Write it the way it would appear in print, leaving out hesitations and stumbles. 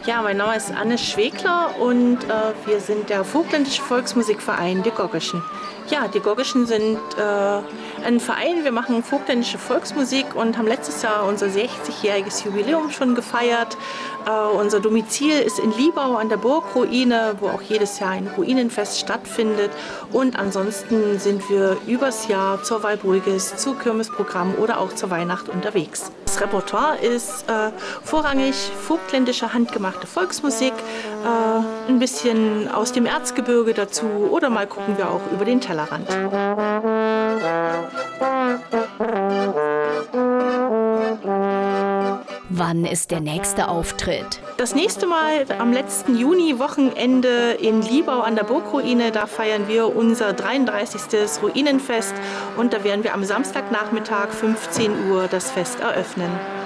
Ja, mein Name ist Anne Schwegler und wir sind der Vogtländische Volksmusikverein Die Goggeschen. Ja, die Goggeschen sind ein Verein, wir machen vogtländische Volksmusik und haben letztes Jahr unser 60-jähriges Jubiläum schon gefeiert. Unser Domizil ist in Liebau an der Burgruine, wo auch jedes Jahr ein Ruinenfest stattfindet. Und ansonsten sind wir übers Jahr zur Walpurgis, zu Kirmesprogrammen oder auch zur Weihnacht unterwegs. Das Repertoire ist vorrangig vogtländische handgemachte Volksmusik, ein bisschen aus dem Erzgebirge dazu oder mal gucken wir auch über den Tellerrand. Wann ist der nächste Auftritt? Das nächste Mal am letzten Juni-Wochenende in Liebau an der Burgruine. Da feiern wir unser 33. Ruinenfest und da werden wir am Samstagnachmittag 15 Uhr das Fest eröffnen.